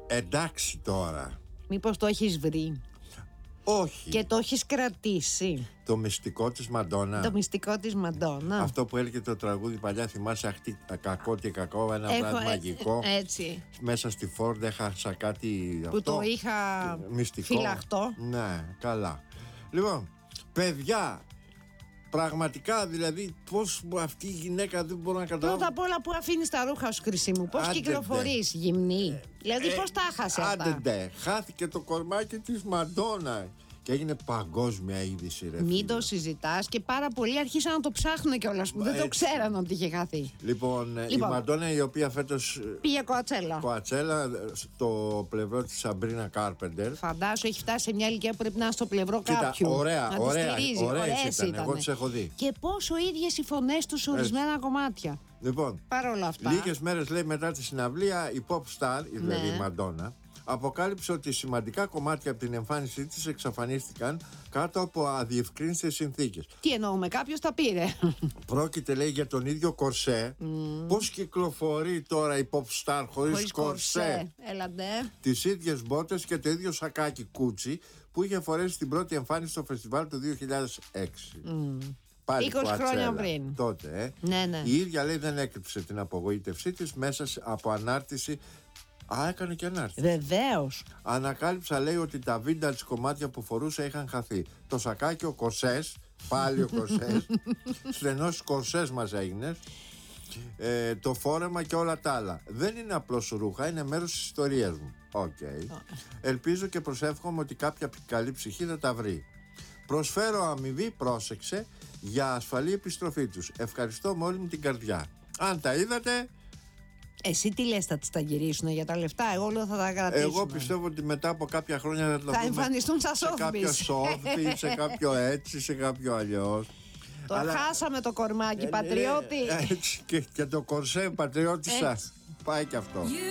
Εντάξει τώρα. Μήπως το έχεις βρει Όχι. και το έχεις κρατήσει? Το μυστικό της Μαντόνα. Το μυστικό της Μαντόνα. Αυτό που έλεγε το τραγούδι παλιά, θυμάσαι, αχτή, κακό και κακό, ένα βράδυ μαγικό. Έτσι. Μέσα στη Φόρντ έχασα κάτι Που αυτό, το είχα μυστικό. φυλαχτό. Ναι, καλά. Λοιπόν, παιδιά, πραγματικά δηλαδή, πώς αυτή η γυναίκα δεν μπορώ να καταλάβω. Πρώτα απ' όλα, που αφήνεις τα ρούχα σου, Χρυσή μου? Πώς Άντε, κυκλοφορείς γυμνή? Δηλαδή, πώς τα έχασε αυτά? Άντε ντε, χάθηκε το κορμάκι της Μαντόνα. Και έγινε παγκόσμια είδηση, ρε. Μην το συζητάς, και πάρα πολλοί αρχίσαν να το ψάχνουν κιόλας, που δεν το Έτσι. ξέραν ότι είχε χαθεί. Λοιπόν, η Μαντόνα, η οποία φέτος Πήγε Κοατσέλα. Κοατσέλα στο πλευρό της Σαμπρίνα Κάρπεντερ. Φαντάσου, έχει φτάσει σε μια ηλικία που πρέπει να είναι στο πλευρό Κοίτα, κάποιου. ωραία, να τη ωραία, στηρίζει. ωραίες ήταν. Εγώ ήτανε. τις έχω δει. Και πόσο ίδιες οι φωνές τους σε ορισμένα κομμάτια. Λοιπόν, Παρ' όλα αυτά. λίγες μέρες, λέει, μετά τη συναυλία, η pop star, δηλαδή Ναι. η Μαντόνα, αποκάλυψε ότι σημαντικά κομμάτια από την εμφάνισή της εξαφανίστηκαν κάτω από αδιευκρίνητες συνθήκες. Τι εννοούμε, κάποιος τα πήρε. Πρόκειται, λέει, για τον ίδιο κορσέ. Πώς κυκλοφορεί τώρα η pop star χωρίς κορσέ? Έλαντε. Τις ίδιες μπότες και το ίδιο σακάκι κούτσι που είχε φορέσει στην πρώτη εμφάνιση στο φεστιβάλ του 2006. Πάλι 20 χρόνια Κοατσέλα, πριν. τότε, Ναι, ναι. Η ίδια, λέει, δεν έκρυψε την απογοήτευσή της μέσα από ανάρτηση. Α, έκανε και ανάρτηση. Βεβαίως. Ανακάλυψα, λέει, ότι τα vintage κομμάτια που φορούσε είχαν χαθεί. Το σακάκι, ο κορσές, πάλι ο κορσές, στενός κορσές μας έγινες, το φόρεμα και όλα τα άλλα. Δεν είναι απλώς ρούχα, είναι μέρος της ιστορίας μου. Ελπίζω και προσεύχομαι ότι κάποια καλή ψυχή θα τα βρει. Προσφέρω αμοιβή, πρόσεξε, για ασφαλή επιστροφή τους. Ευχαριστώ με όλη μου την καρδιά. Αν τα είδατε... Εσύ τι λες, θα τις τα γυρίσουν για τα λεφτά? Εγώ λέω θα τα κρατήσουν. Εγώ πιστεύω ότι μετά από κάποια χρόνια θα τα θα δούμε εμφανιστούν σαν σε κάποιο Sotheby's. Sotheby's, σε κάποιο έτσι, σε κάποιο αλλιώς. Το χάσαμε το κορμάκι, πατριώτη. Έτσι, και το κορσέ πατριώτησα. Έτσι. Πάει και αυτό.